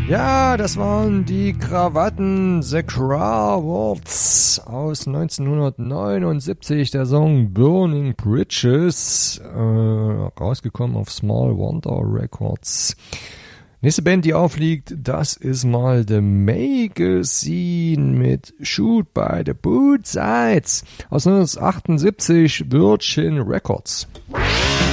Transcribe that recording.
Ja, das waren die Krawatten, The Crawards aus 1979, der Song Burning Bridges, rausgekommen auf Small Wonder Records. Nächste Band, die aufliegt, das ist mal The Magazine mit Shoot by the Boot Sides aus 1978, Virgin Records.